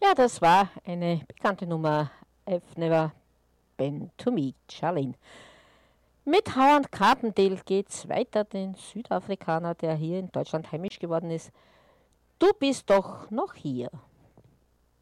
Ja, das war eine bekannte Nummer. I've never been to meet Charlene. Mit Howard Carpendale geht's weiter, den Südafrikaner, der hier in Deutschland heimisch geworden ist. Du bist doch noch hier.